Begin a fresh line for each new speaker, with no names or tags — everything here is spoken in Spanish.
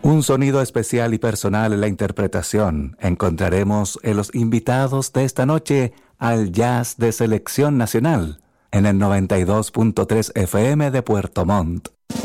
Un sonido especial y personal en la interpretación encontraremos en los invitados de esta noche al Jazz de Selección Nacional en el 92.3 FM de Puerto Montt.